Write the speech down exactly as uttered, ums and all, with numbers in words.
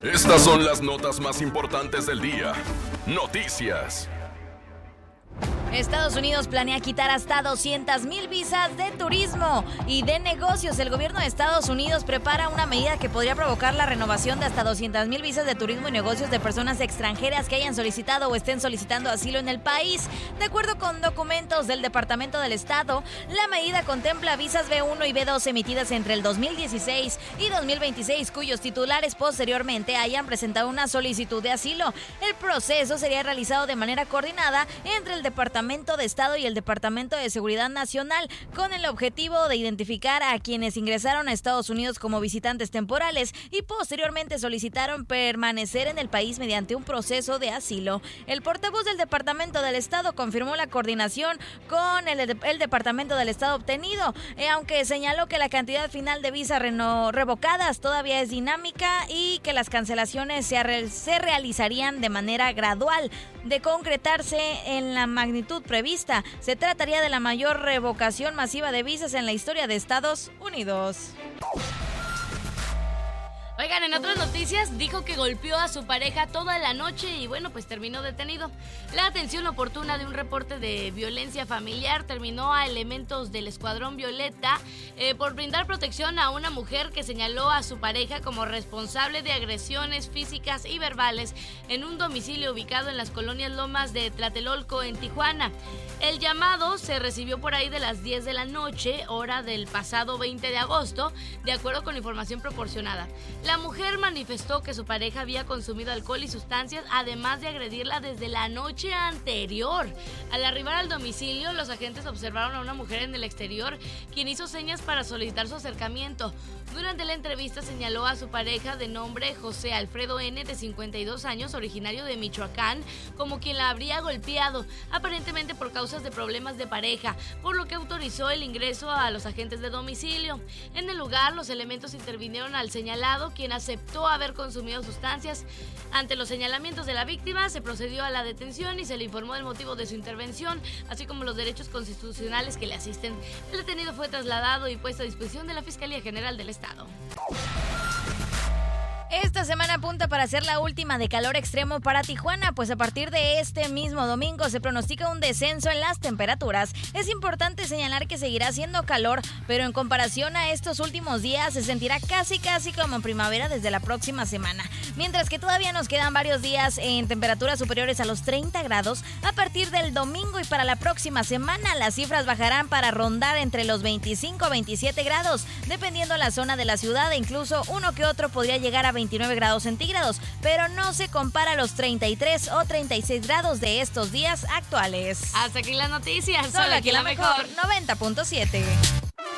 Estas son las notas más importantes del día. Noticias. Estados Unidos planea quitar hasta doscientas mil visas de turismo y de negocios. El gobierno de Estados Unidos prepara una medida que podría provocar la renovación de hasta doscientas mil visas de turismo y negocios de personas extranjeras que hayan solicitado o estén solicitando asilo en el país. De acuerdo con documentos del Departamento del Estado, la medida contempla visas B uno y B dos emitidas entre el dos mil dieciséis y dos mil veintiséis, cuyos titulares posteriormente hayan presentado una solicitud de asilo. El proceso sería realizado de manera coordinada entre el Departamento de Estado y el Departamento de Seguridad Nacional, con el objetivo de identificar a quienes ingresaron a Estados Unidos como visitantes temporales y posteriormente solicitaron permanecer en el país mediante un proceso de asilo. El portavoz del Departamento del Estado confirmó la coordinación con el, el Departamento del Estado obtenido, eh, aunque señaló que la cantidad final de visas reno, revocadas todavía es dinámica y que las cancelaciones se, re, se realizarían de manera gradual. De concretarse en la magnitud prevista, se trataría de la mayor revocación masiva de visas en la historia de Estados Unidos. Oigan, en otras noticias, dijo que golpeó a su pareja toda la noche y bueno, pues terminó detenido. La atención oportuna de un reporte de violencia familiar terminó a elementos del Escuadrón Violeta eh, por brindar protección a una mujer que señaló a su pareja como responsable de agresiones físicas y verbales en un domicilio ubicado en las colonias Lomas de Tlatelolco, en Tijuana. El llamado se recibió por ahí de las diez de la noche, hora del pasado veinte de agosto, de acuerdo con información proporcionada. La mujer manifestó que su pareja había consumido alcohol y sustancias, además de agredirla desde la noche anterior. Al arribar al domicilio, los agentes observaron a una mujer en el exterior, quien hizo señas para solicitar su acercamiento. Durante la entrevista señaló a su pareja de nombre José Alfredo N., de cincuenta y dos años, originario de Michoacán, como quien la habría golpeado, aparentemente por causas de problemas de pareja, por lo que autorizó el ingreso a los agentes de domicilio. En el lugar, los elementos intervinieron al señalado, quien aceptó haber consumido sustancias. Ante los señalamientos de la víctima, se procedió a la detención y se le informó del motivo de su intervención, así como los derechos constitucionales que le asisten. El detenido fue trasladado y puesto a disposición de la Fiscalía General del Estado. Esta semana apunta para ser la última de calor extremo para Tijuana, pues a partir de este mismo domingo se pronostica un descenso en las temperaturas. Es importante señalar que seguirá haciendo calor, pero en comparación a estos últimos días se sentirá casi casi como primavera desde la próxima semana. Mientras que todavía nos quedan varios días en temperaturas superiores a los treinta grados, a partir del domingo y para la próxima semana las cifras bajarán para rondar entre los veinticinco a veintisiete grados, dependiendo la zona de la ciudad, e incluso uno que otro podría llegar a veintinueve grados centígrados, pero no se compara a los treinta y tres o treinta y seis grados de estos días actuales. Hasta aquí las noticias. Solo aquí la mejor, noventa punto siete.